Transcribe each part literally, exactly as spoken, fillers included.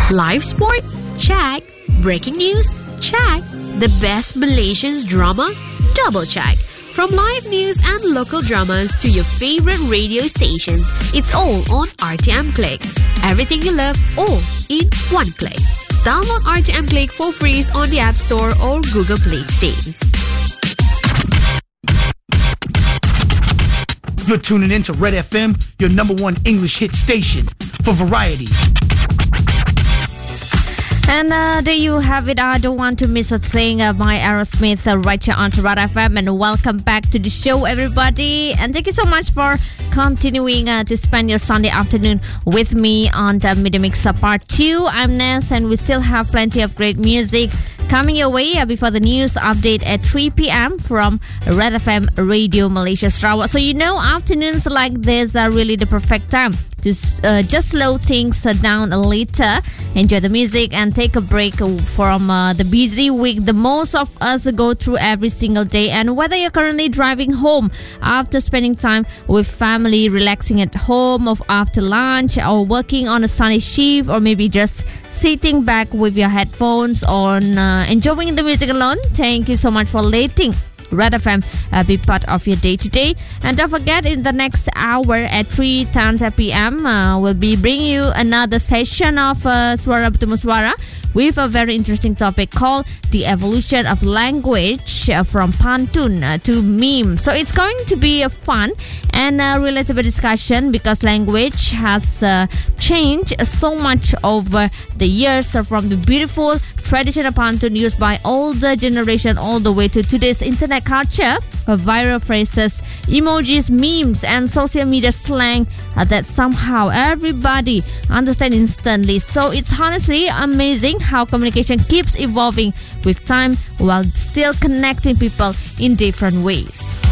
Live sport? Check. Breaking news? Check. The best Malaysian drama? Double check. From live news and local dramas to your favorite radio stations, it's all on R T M Click. Everything you love, all in one click. Download R T M Click for free on the App Store or Google Play today. You're tuning in to Red F M, your number one English hit station for variety. And uh, there you have it. I Don't Want to Miss a Thing uh, by Aerosmith uh, right here on Red F M. And welcome back to the show, everybody. And thank you so much for continuing uh, to spend your Sunday afternoon with me on the Media Mix uh, Part two. I'm Ness, and we still have plenty of great music coming your way uh, before the news update at three p.m. from Red F M Radio Malaysia Sarawak. So you know, afternoons like this are really the perfect time to uh, just slow things uh, down a little, enjoy the music, and take a break from uh, the busy week the most of us go through every single day. And whether you're currently driving home after spending time with family, relaxing at home or after lunch, or working on a sunny shift, or maybe just sitting back with your headphones on, uh, enjoying the music alone, thank you so much for letting Red F M uh, be part of your day today. And don't forget, in the next hour at three ten p.m. Uh, we'll be bringing you another session of uh, Suara Bertemu Suara with a very interesting topic called the evolution of language uh, from pantun uh, to meme. So it's going to be a fun and uh, relatable discussion because language has uh, changed so much over the years, uh, from the beautiful traditional pantun used by older generation all the way to today's internet culture of viral phrases, emojis, memes, and social media slang uh, that somehow everybody understands instantly. So it's honestly amazing how communication keeps evolving with time while still connecting people in different ways.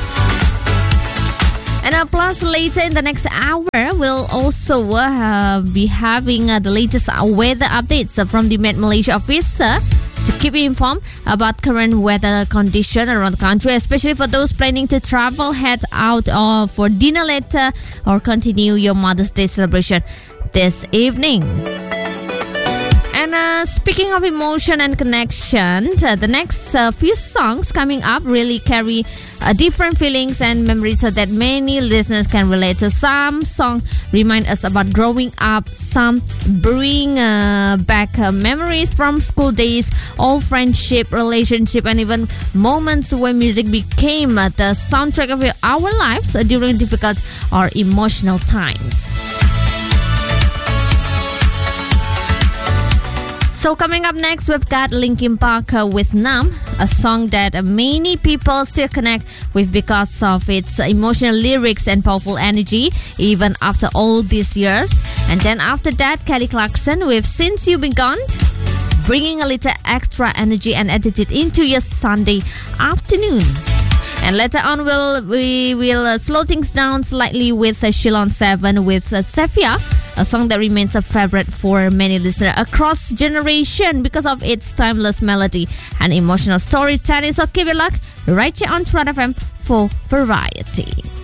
And uh, plus, later in the next hour, we'll also uh, be having uh, the latest uh, weather updates uh, from the Met Malaysia office uh, to keep you informed about current weather condition around the country, especially for those planning to travel, head out uh, for dinner later, or continue your Mother's Day celebration this evening. And uh, speaking of emotion and connection, uh, the next uh, few songs coming up really carry uh, different feelings and memories uh, that many listeners can relate to. Some songs remind us about growing up, some bring uh, back uh, memories from school days, old friendship, relationship, and even moments when music became uh, the soundtrack of our lives uh, during difficult or emotional times. So coming up next, we've got Linkin Park uh, with Numb, a song that uh, many people still connect with because of its emotional lyrics and powerful energy, even after all these years. And then after that, Kelly Clarkson with Since You've Been Gone, bringing a little extra energy and attitude into your Sunday afternoon. And later on, we'll, we will uh, slow things down slightly with uh, Shillong seven with uh, Sephia, a song that remains a favorite for many listeners across generation because of its timeless melody and emotional storytelling. So keep it locked right here on Red F M for variety.